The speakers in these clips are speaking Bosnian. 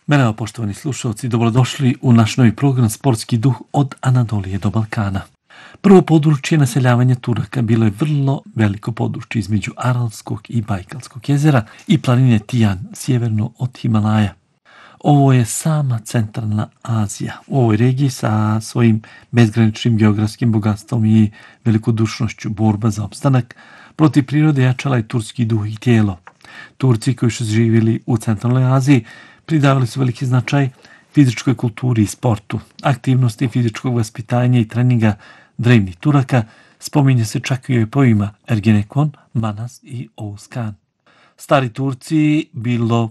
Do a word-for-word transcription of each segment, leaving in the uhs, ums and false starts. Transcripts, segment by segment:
Merhaba poštovani slušalci, dobrodošli u naš novi program Sportski duh od Anadolije do Balkana. Prvo područje naseljavanja Turaka bilo je vrlo veliko područje između Aralskog i Bajkalskog jezera i planine Tijan, sjeverno od Himalaja. Ovo je sama centralna Azija. U ovoj regiji sa svojim bezgraničnim geografskim bogatstvom i velikodušnošću borba za opstanak protiv prirode jačala je turski duh i tijelo. Turci koji su živjeli u centralnoj Aziji pridavali su veliki značaj fizičkoj kulturi i sportu. Aktivnosti fizičkog vaspitanja i treninga drevnih Turaka spominje se čak i u epoima Ergenekon, Manas i Oğuzkan. Stari Turci, bilo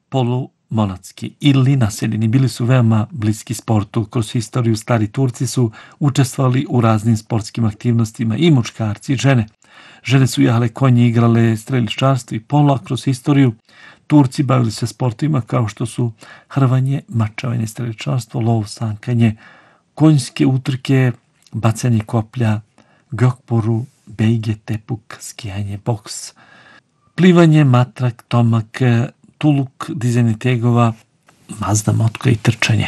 polumonatski ili naseljeni, bili su veoma bliski sportu. Kroz historiju stari Turci su učestvovali u raznim sportskim aktivnostima i muškarci i žene. Žene su jahale konje, igrale streličarstvo i polo, a kroz historiju Turci bavili se sportovima kao što su hrvanje, mačavanje, streličarstvo, lov, sankanje, konjske utrke, bacanje koplja, gökboru, bejge, tepuk, skijanje, boks, plivanje, matrak, tomak, tuluk, dizanje tegova, mazda motka i trčanje.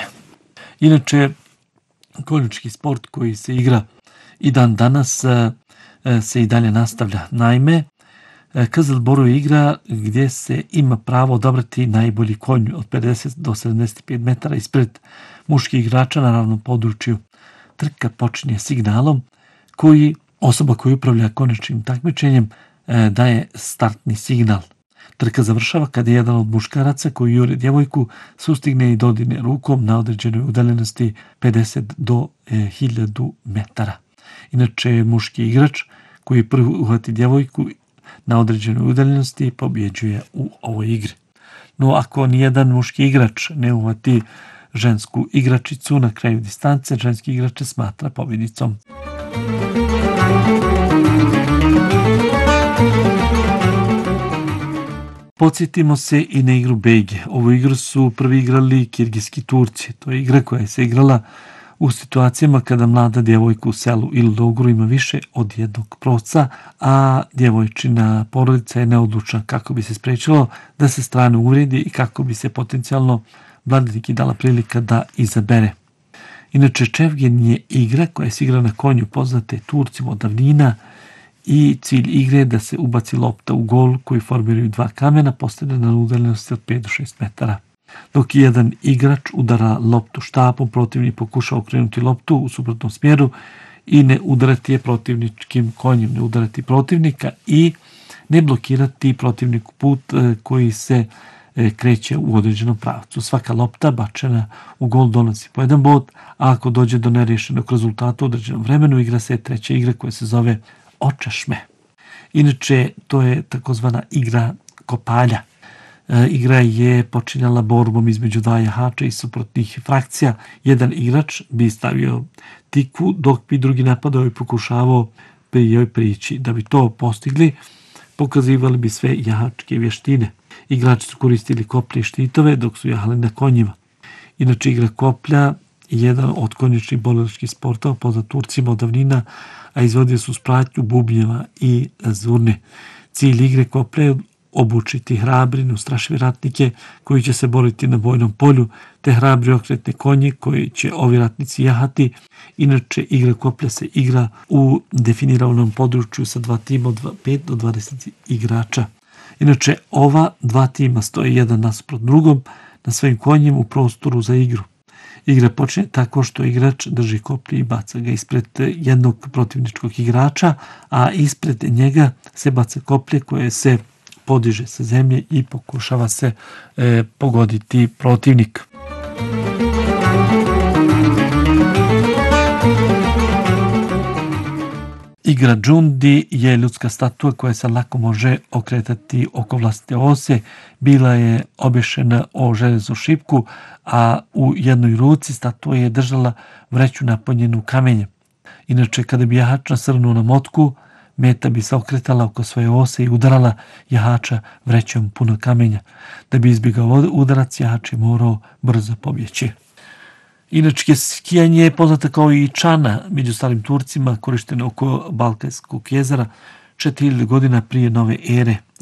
Inače, konjički sport koji se igra i dan danas se i dalje nastavlja. Naime, Kızılboru je igra gdje se ima pravo odabrati najbolji konj od pedeset do sedamdeset pet metara ispred muških igrača na ravnom području. Trka počinje signalom koji osoba koja upravlja konjičkim takmičenjem daje startni signal. Trka završava kada jedan od muškaraca koji jure djevojku sustigne i dodirne rukom na određenoj udaljenosti pedeset do hiljadu metara. Inače, muški igrač koji prvi uhvati djevojku na određenoj udaljenosti pobjeđuje u ovoj igri. No, ako nijedan muški igrač ne uhvati žensku igračicu na kraju distance, ženski igrač se smatra pobjednicom. Podsjetimo se i na igru bejge. Ovu igru su prvi igrali kirgijski Turci. To je igra koja se igrala u situacijama kada mlada djevojka u selu ili logru ima više od jednog proca, a djevojčina porodica je neodlučna kako bi se sprečilo da se strane uvredi i kako bi se potencijalno mladeniki dala prilika da izabere. Inače, čevgen je igra koja se igra na konju poznate Turcima od davnina i cilj igre je da se ubaci lopta u gol koji formiraju dva kamena postavljena na udaljenosti od pet do šest metara. Dok jedan igrač udara loptu štapom, protivnik pokušava okrenuti loptu u suprotnom smjeru i ne udarati je protivničkim konjem, ne udarati protivnika i ne blokirati protivniku put koji se kreće u određenom pravcu. Svaka lopta bačena u gol donosi po jedan bod, a ako dođe do nerješenog rezultata u određenom vremenu, igra se treća igra koja se zove očašme. Inače, to je takozvana igra kopalja. Igra je počinjala borbom između dva jahača i suprotnih frakcija. Jedan igrač bi stavio tikvu, dok bi drugi napadao i pokušavao pri joj prići. Da bi to postigli, pokazivali bi sve jahačke vještine. Igrači su koristili koplje i štitove dok su jahali na konjima. Inače, igra koplja je jedan od konjičnih borilačkih sportova poznat Turcima od davnina, a izvodio su spratnju bubnjeva i zurne. Cilj igre koplja je obučiti hrabri, neustrašive ratnike koji će se boriti na bojnom polju, te hrabri okretne konje koji će ovi ratnici jahati. Inače, igra koplja se igra u definiranom području sa dva tima od pet do dvadeset igrača. Inače, ova dva tima stoje jedan nasuprot drugom na svojim konjima u prostoru za igru. Igra počne tako što igrač drži koplje i baca ga ispred jednog protivničkog igrača, a ispred njega se baca koplje koje se podiže sa zemlje i pokušava se e, pogoditi protivnik. Igra džundi je ljudska statua koja se lako može okretati oko vlastite ose. Bila je obješena o železnu šipku, a u jednoj ruci statua je držala vreću napunjenu kamenjem. Inače, kada bi jahač nasrnuo na motku, meta bi se okretala oko svoje ose i udarala jahača vrećom puno kamenja. Da bi izbjegao udarac, jahač je morao brzo pobjeći. Inače, skijanje je poznata kao i čana među starim Turcima, korišteno oko Balkanskog jezera četiri hiljade godina prije nove ere.